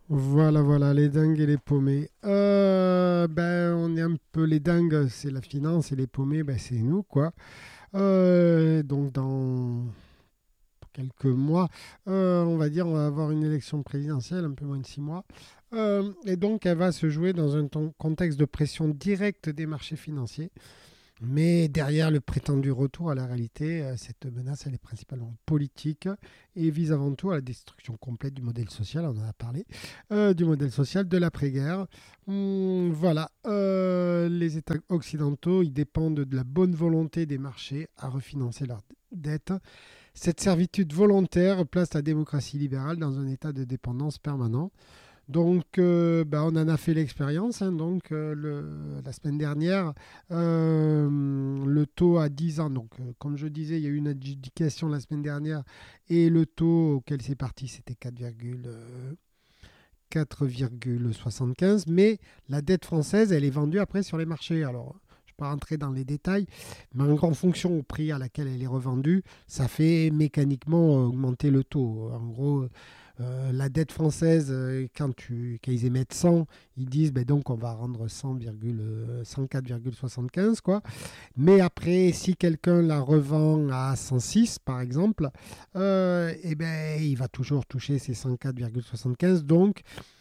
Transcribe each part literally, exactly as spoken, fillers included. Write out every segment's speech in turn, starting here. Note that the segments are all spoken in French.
Voilà, voilà, les dingues et les paumés. Euh, ben, on est un peu les dingues, c'est la finance, et les paumés, ben, c'est nous, quoi. Euh, donc, dans quelques mois, euh, on va dire, on va avoir une élection présidentielle, un peu moins de six mois. Euh, et donc, elle va se jouer dans un ton- contexte de pression directe des marchés financiers. Mais derrière le prétendu retour à la réalité, euh, cette menace, elle est principalement politique et vise avant tout à la destruction complète du modèle social, on en a parlé, euh, du modèle social de l'après-guerre. Hum, voilà, euh, les États occidentaux, ils dépendent de la bonne volonté des marchés à refinancer leurs dettes. Cette servitude volontaire place la démocratie libérale dans un état de dépendance permanent. Donc, euh, bah, on en a fait l'expérience. Hein, donc, euh, le- la semaine dernière, euh, le taux à dix ans. Donc, euh, comme je disais, il y a eu une adjudication la semaine dernière et le taux auquel c'est parti, c'était quatre virgule quatre virgule soixante-quinze. Mais la dette française, elle est vendue après sur les marchés. Alors, je ne vais pas rentrer dans les détails, mais en fonction au prix à laquelle elle est revendue, ça fait mécaniquement augmenter le taux. En gros, euh, la dette française, euh, quand, tu, quand ils émettent cent, ils disent ben donc on va rendre cent, cent quatre virgule soixante-quinze quoi. Mais après, si quelqu'un la revend à cent six par exemple, euh, eh ben, il va toujours toucher ses cent quatre virgule soixante-quinze. Donc,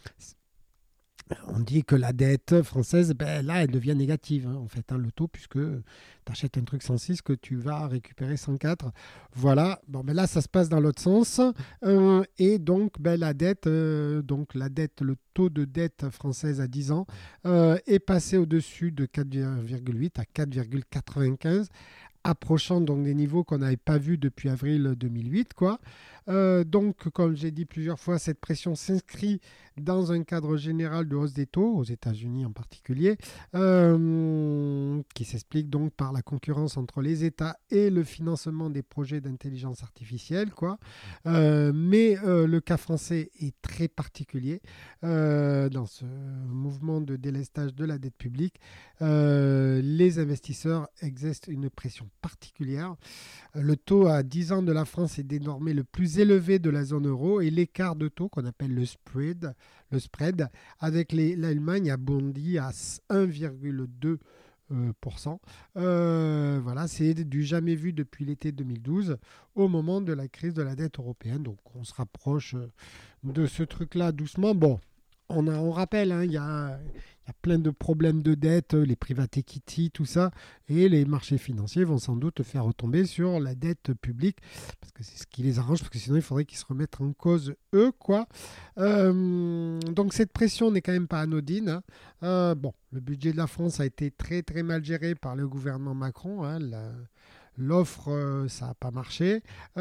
on dit que la dette française, ben, là, elle devient négative, hein, en fait, hein, le taux, puisque tu achètes un truc cent six que tu vas récupérer cent quatre. Voilà, bon, ben là, ça se passe dans l'autre sens. Euh, et donc, ben, la dette, euh, donc, la dette, le taux de dette française à dix ans euh, est passé au-dessus de quatre virgule huit à quatre virgule quatre-vingt-quinze, approchant donc des niveaux qu'on n'avait pas vus depuis avril deux mille huit, quoi. Euh, donc, comme j'ai dit plusieurs fois, cette pression s'inscrit dans un cadre général de hausse des taux, aux États-Unis en particulier, euh, qui s'explique donc par la concurrence entre les États et le financement des projets d'intelligence artificielle, quoi. Euh, mais euh, le cas français est très particulier euh, dans ce mouvement de délestage de la dette publique. Euh, les investisseurs exercent une pression particulière. Le taux à dix ans de la France est désormais le plus élevé de la zone euro et l'écart de taux qu'on appelle le spread, le spread avec les- l'Allemagne a bondi à un virgule deux euh, pour cent. Euh, voilà, c'est du jamais vu depuis l'été deux mille douze, au moment de la crise de la dette européenne. Donc on se rapproche euh, de ce truc-là doucement. Bon, on, a, on rappelle, hein, il y a, il y a plein de problèmes de dette, les private equity, tout ça, et les marchés financiers vont sans doute faire retomber sur la dette publique, parce que c'est ce qui les arrange, parce que sinon il faudrait qu'ils se remettent en cause eux, quoi. Euh, donc cette pression n'est quand même pas anodine. Hein. Euh, bon, le budget de la France a été très très mal géré par le gouvernement Macron. Hein, la, L'offre, euh, ça n'a pas marché.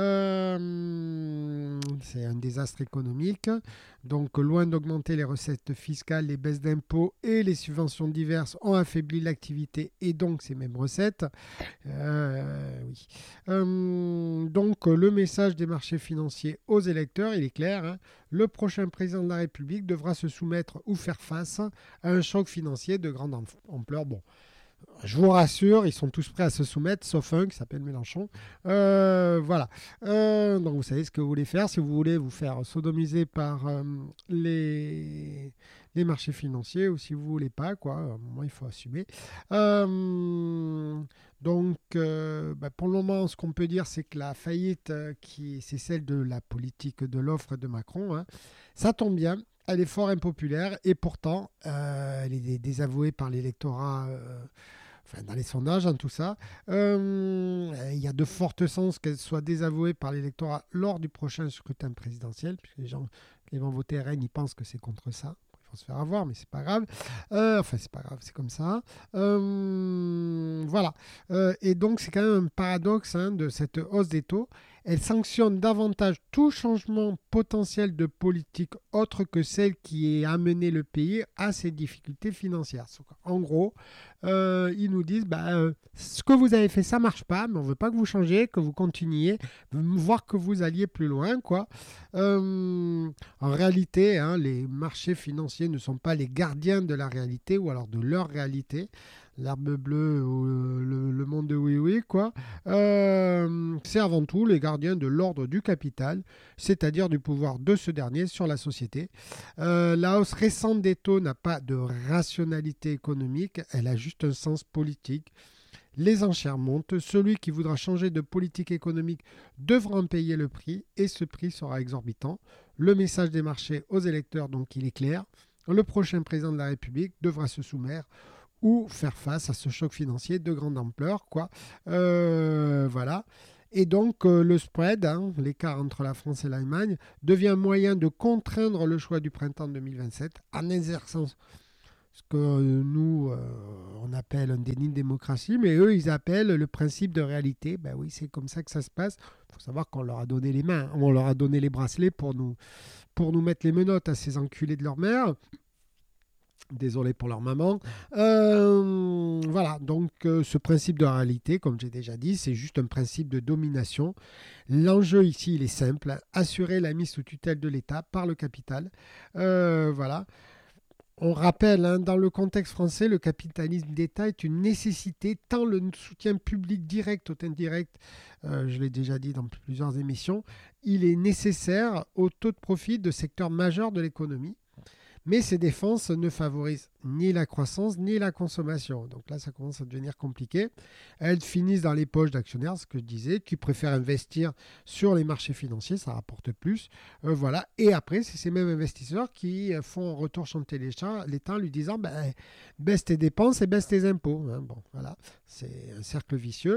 Euh, c'est un désastre économique. Donc, loin d'augmenter les recettes fiscales, les baisses d'impôts et les subventions diverses ont affaibli l'activité et donc ces mêmes recettes. Euh, oui. Euh, donc, le message des marchés financiers aux électeurs, il est clair. Hein. Le prochain président de la République devra se soumettre ou faire face à un choc financier de grande ampleur. Bon, je vous rassure, ils sont tous prêts à se soumettre, sauf un qui s'appelle Mélenchon. Euh, voilà. Euh, donc vous savez ce que vous voulez faire. Si vous voulez vous faire sodomiser par euh, les, les marchés financiers, ou si vous voulez pas, quoi, à un moment il faut assumer. Euh, donc euh, bah, pour le moment, ce qu'on peut dire, c'est que la faillite, euh, qui, c'est celle de la politique de l'offre de Macron. Hein. Ça tombe bien. Elle est fort impopulaire et pourtant, euh, elle est désavouée par l'électorat, euh, enfin, dans les sondages, en tout ça. Euh, il y a de fortes chances qu'elle soit désavouée par l'électorat lors du prochain scrutin présidentiel, puisque les gens qui vont voter R N, ils pensent que c'est contre ça. Il faut se faire avoir, mais c'est pas grave. Euh, enfin, c'est pas grave, c'est comme ça. Euh, voilà. Euh, et donc, c'est quand même un paradoxe, hein, de cette hausse des taux. Elle sanctionne davantage tout changement potentiel de politique autre que celle qui a amené le pays à ses difficultés financières. En gros, euh, ils nous disent bah, euh, ce que vous avez fait, ça marche pas, mais on veut pas que vous changiez, que vous continuiez, voire que vous alliez plus loin, quoi. Euh, en réalité, hein, les marchés financiers ne sont pas les gardiens de la réalité ou alors de leur réalité. l'herbe bleue ou le, le- le monde de oui oui quoi. Euh, c'est avant tout les gardiens de l'ordre du capital, c'est-à-dire du pouvoir de ce dernier sur la société. Euh, la hausse récente des taux n'a pas de rationalité économique, elle a juste un sens politique. Les enchères montent, celui qui voudra changer de politique économique devra en payer le prix et ce prix sera exorbitant. Le message des marchés aux électeurs, donc, il est clair. Le prochain président de la République devra se soumettre ou faire face à ce choc financier de grande ampleur, quoi. Euh, voilà. Et donc, euh, le spread, hein, l'écart entre la France et l'Allemagne, devient un moyen de contraindre le choix du printemps deux mille vingt-sept en exerçant ce que euh, nous, euh, on appelle un déni de démocratie, mais eux, ils appellent le principe de réalité. Ben oui, c'est comme ça que ça se passe. Il faut savoir qu'on leur a donné les mains, on leur a donné les bracelets pour nous, pour nous mettre les menottes à ces enculés de leur mère. Désolé pour leur maman. Euh, voilà, donc euh, ce principe de réalité, comme j'ai déjà dit, c'est juste un principe de domination. L'enjeu ici, il est simple, assurer la mise sous tutelle de l'État par le capital. Euh, voilà. On rappelle, hein, dans le contexte français, le capitalisme d'État est une nécessité, tant le soutien public direct ou indirect, euh, je l'ai déjà dit dans plusieurs émissions, il est nécessaire au taux de profit de secteurs majeurs de l'économie. Mais ces défenses ne favorisent ni la croissance ni la consommation. Donc là, ça commence à devenir compliqué. Elles finissent dans les poches d'actionnaires, ce que je disais, qui préfèrent investir sur les marchés financiers, ça rapporte plus. Euh, voilà. Et après, c'est ces mêmes investisseurs qui font un retour chanter l'État en lui disant ben, baisse tes dépenses et baisse tes impôts. Hein, bon, voilà. C'est un cercle vicieux.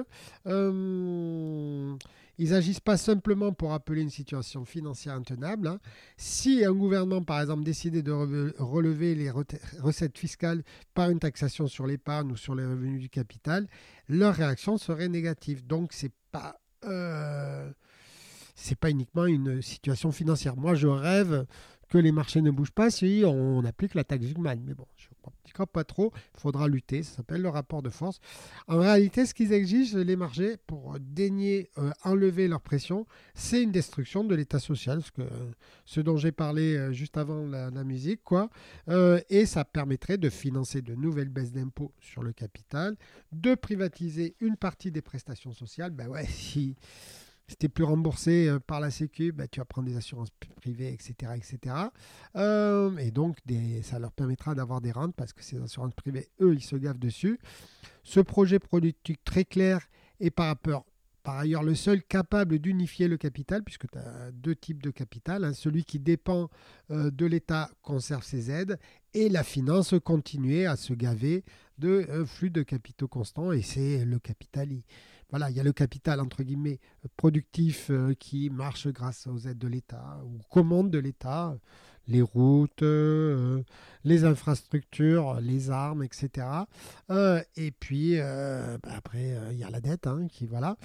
Euh, ils n'agissent pas simplement pour appeler une situation financière intenable. Hein. Si un gouvernement, par exemple, décidait de relever les recettes fiscales par une taxation sur l'épargne ou sur les revenus du capital, leur réaction serait négative. Donc, c'est pas... Euh, c'est pas uniquement une situation financière. Moi, je rêve que les marchés ne bougent pas si on applique la taxe Zuckman. Mais bon, je ne crois pas trop. Il faudra lutter. Ça s'appelle le rapport de force. En réalité, ce qu'ils exigent, les marchés, pour daigner euh, enlever leur pression, c'est une destruction de l'État social, ce, que, euh, ce dont j'ai parlé euh, juste avant la, la musique, quoi. Euh, et ça permettrait de financer de nouvelles baisses d'impôts sur le capital, de privatiser une partie des prestations sociales. Ben ouais, si... Si tu n'es plus remboursé euh, par la Sécu, bah, tu vas prendre des assurances privées, et cetera et cetera. Euh, et donc, des, ça leur permettra d'avoir des rentes parce que ces assurances privées, eux, ils se gavent dessus. Ce projet productif très clair est par rapport, par ailleurs le seul capable d'unifier le capital, puisque tu as deux types de capital. Hein. Celui qui dépend euh, de l'État conserve ses aides et la finance continuer à se gaver de euh, flux de capitaux constants. Et c'est le capital... Il, Voilà, il y a le capital, entre guillemets, productif euh, qui marche grâce aux aides de l'État, aux commandes de l'État, les routes, euh, les infrastructures, les armes, et cetera. Euh, et puis, euh, bah, après, euh, il y a la dette, hein, qui, voilà.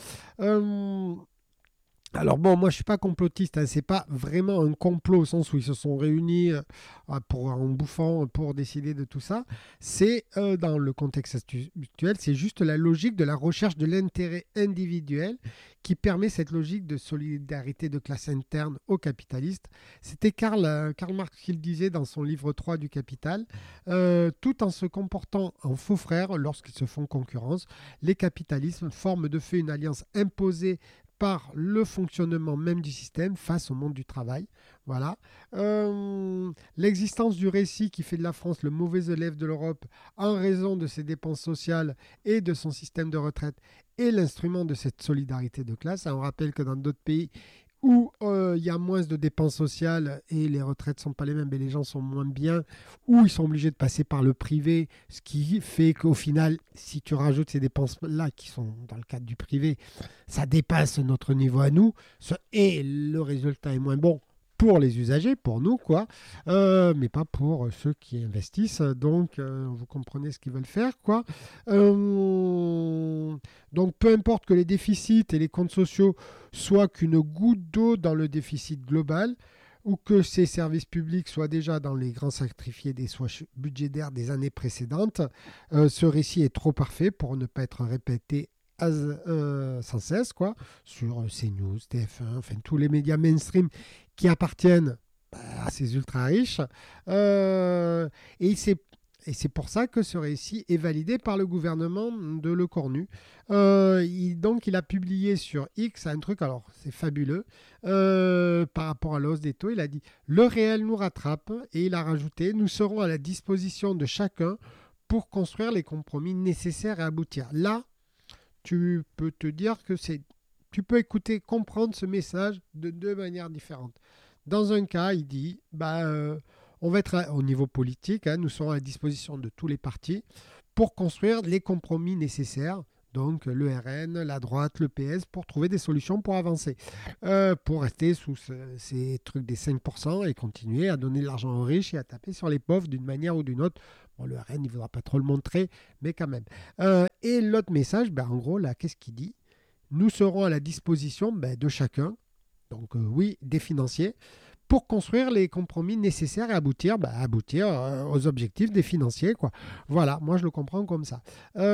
Euh, alors bon, moi je suis pas complotiste, hein, c'est pas vraiment un complot au sens où ils se sont réunis euh, pour, en bouffant pour décider de tout ça. C'est euh, dans le contexte actuel, c'est juste la logique de la recherche de l'intérêt individuel qui permet cette logique de solidarité de classe interne aux capitalistes. C'était Karl, euh, Karl Marx qui le disait dans son livre trois du Capital. Euh, tout en se comportant en faux frères lorsqu'ils se font concurrence, les capitalismes forment de fait une alliance imposée par le fonctionnement même du système face au monde du travail. Voilà. Euh, l'existence du récit qui fait de la France le mauvais élève de l'Europe en raison de ses dépenses sociales et de son système de retraite est l'instrument de cette solidarité de classe. On rappelle que dans d'autres pays où euh, il y a moins de dépenses sociales et les retraites ne sont pas les mêmes et les gens sont moins bien, où ils sont obligés de passer par le privé, ce qui fait qu'au final, si tu rajoutes ces dépenses-là qui sont dans le cadre du privé, ça dépasse notre niveau à nous et le résultat est moins bon pour les usagers, pour nous, quoi, euh, mais pas pour ceux qui investissent. Donc, euh, vous comprenez ce qu'ils veulent faire, quoi. Euh, donc, peu importe que les déficits et les comptes sociaux soient qu'une goutte d'eau dans le déficit global, ou que ces services publics soient déjà dans les grands sacrifiés des soins budgétaires des années précédentes, euh, ce récit est trop parfait pour ne pas être répété Euh, sans cesse, quoi, sur CNews, T F un, enfin tous les médias mainstream qui appartiennent bah, à ces ultra riches. Euh, et c'est Et c'est pour ça que ce récit est validé par le gouvernement de Le Cornu. Euh, il, donc, il a publié sur X un truc, alors c'est fabuleux, euh, par rapport à la hausse des taux. Il a dit le réel nous rattrape et il a rajouté nous serons à la disposition de chacun pour construire les compromis nécessaires et aboutir. Là, tu peux te dire que c'est. Tu peux écouter, comprendre ce message de deux manières différentes. Dans un cas, il dit bah, euh, on va être à- au niveau politique, hein, nous serons à la disposition de tous les partis pour construire les compromis nécessaires, donc le R N, la droite, le P S, pour trouver des solutions pour avancer, Euh, pour rester sous ce- ces trucs des cinq pour cent et continuer à donner de l'argent aux riches et à taper sur les pauvres d'une manière ou d'une autre. Bon, le R N, il ne voudra pas trop le montrer, mais quand même. Euh, et l'autre message, ben, en gros, là, qu'est-ce qu'il dit? Nous serons à la disposition ben, de chacun, donc euh, oui, des financiers, pour construire les compromis nécessaires et aboutir, bah, aboutir euh, aux objectifs des financiers, quoi. Voilà, moi je le comprends comme ça.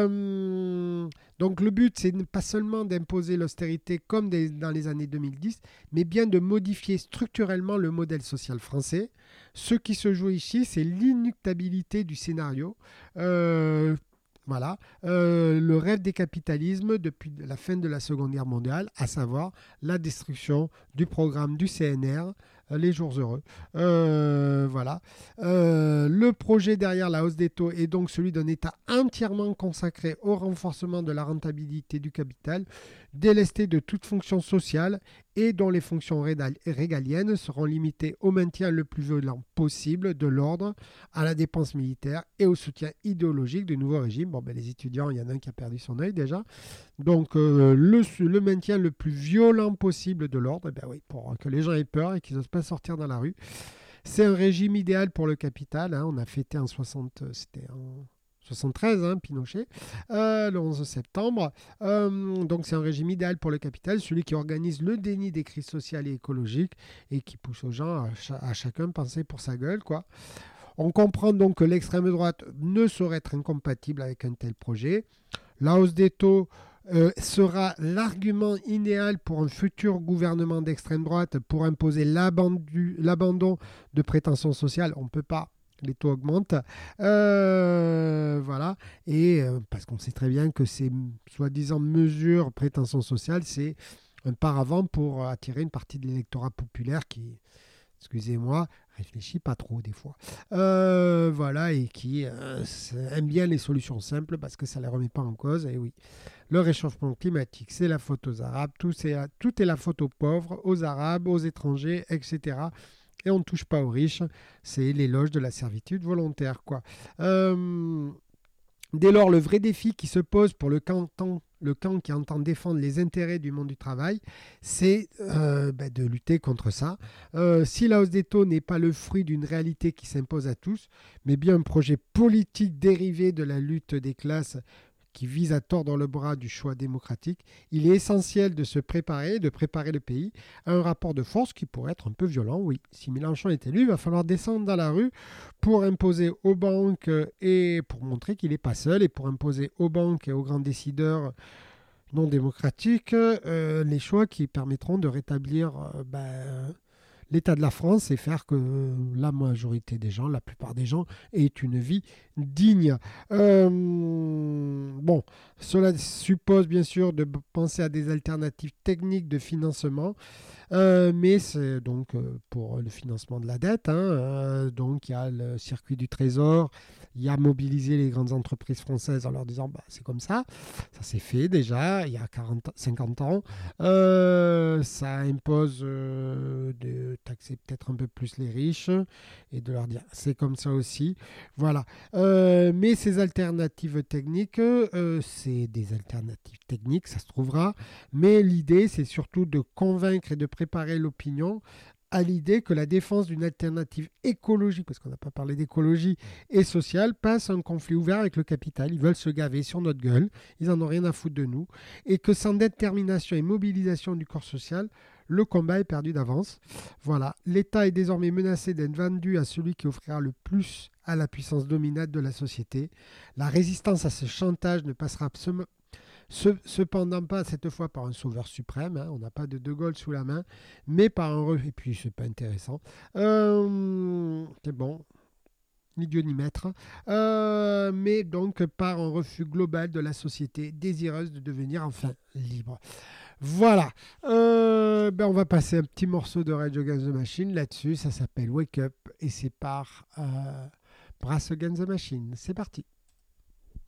Euh, donc le but, c'est pas seulement d'imposer l'austérité comme des- dans les années deux mille dix, mais bien de modifier structurellement le modèle social français. Ce qui se joue ici, c'est l'inéluctabilité du scénario. Euh, voilà, Euh, le rêve des capitalismes depuis la fin de la Seconde Guerre mondiale, à savoir la destruction du programme du C N R, euh, les jours heureux. Euh, voilà. Euh, le projet derrière la hausse des taux est donc celui d'un État entièrement consacré au renforcement de la rentabilité du capital, délesté de toute fonction sociale et dont les fonctions rédal- régaliennes seront limitées au maintien le plus violent possible de l'ordre, à la dépense militaire et au soutien idéologique du nouveau régime. Bon, ben, les étudiants, il y en a un qui a perdu son œil déjà. Donc, euh, le, le maintien le plus violent possible de l'ordre, eh ben oui, pour que les gens aient peur et qu'ils n'osent pas sortir dans la rue. C'est un régime idéal pour le capital, hein. On a fêté en soixante, c'était en soixante-treize, hein, Pinochet, euh, le onze septembre. Euh, donc, c'est un régime idéal pour le capital, celui qui organise le déni des crises sociales et écologiques et qui pousse aux gens à, cha- à chacun penser pour sa gueule, quoi. On comprend donc que l'extrême droite ne saurait être incompatible avec un tel projet. La hausse des taux euh, sera l'argument idéal pour un futur gouvernement d'extrême droite pour imposer l'abandu- l'abandon de prétentions sociales. On ne peut pas. Les taux augmentent. Euh, voilà. Et euh, parce qu'on sait très bien que ces soi-disant mesures, prétentions sociales, c'est un paravent pour attirer une partie de l'électorat populaire qui, excusez-moi, réfléchit pas trop des fois. Euh, voilà, et qui euh, aime bien les solutions simples parce que ça ne les remet pas en cause. Et oui, le réchauffement climatique, c'est la faute aux Arabes, tout, c'est, tout est la faute aux pauvres, aux Arabes, aux étrangers, et cetera. Et on ne touche pas aux riches, c'est l'éloge de la servitude volontaire, quoi. Euh, Dès lors, le vrai défi qui se pose pour le camp, le camp qui entend défendre les intérêts du monde du travail, c'est euh, ben, de lutter contre ça. Euh, si la hausse des taux n'est pas le fruit d'une réalité qui s'impose à tous, mais bien un projet politique dérivé de la lutte des classes qui vise à tordre le bras du choix démocratique, il est essentiel de se préparer, de préparer le pays à un rapport de force qui pourrait être un peu violent, oui. Si Mélenchon est élu, il va falloir descendre dans la rue pour imposer aux banques et pour montrer qu'il n'est pas seul et pour imposer aux banques et aux grands décideurs non démocratiques euh, les choix qui permettront de rétablir euh, ben, l'état de la France et faire que la majorité des gens, la plupart des gens, aient une vie digne. Euh, bon, cela suppose bien sûr de penser à des alternatives techniques de financement, euh, mais c'est donc euh, pour le financement de la dette. Hein, euh, donc il y a le circuit du trésor, il y a mobiliser les grandes entreprises françaises en leur disant bah, c'est comme ça, ça s'est fait déjà il y a quarante, cinquante ans. Euh, ça impose euh, de taxer peut-être un peu plus les riches et de leur dire c'est comme ça aussi. Voilà. Euh, mais ces alternatives techniques, euh, c'est des alternatives techniques, ça se trouvera. Mais l'idée, c'est surtout de convaincre et de préparer l'opinion à l'idée que la défense d'une alternative écologique, parce qu'on n'a pas parlé d'écologie, et sociale, passe un conflit ouvert avec le capital. Ils veulent se gaver sur notre gueule, ils n'en ont rien à foutre de nous, et que sans détermination et mobilisation du corps social, le combat est perdu d'avance. Voilà, l'État est désormais menacé d'être vendu à celui qui offrira le plus à la puissance dominante de la société. La résistance à ce chantage ne passera absolument cependant pas cette fois par un sauveur suprême, hein, on n'a pas de De Gaulle sous la main, mais par un... Re... Et puis c'est pas intéressant. Euh, c'est bon. ni Dieu ni maître, euh, mais donc par un refus global de la société désireuse de devenir enfin libre. Voilà. Euh, ben on va passer un petit morceau de Rage Against the Machine là-dessus. Ça s'appelle Wake Up et c'est par euh, Brass Against the Machine. C'est parti.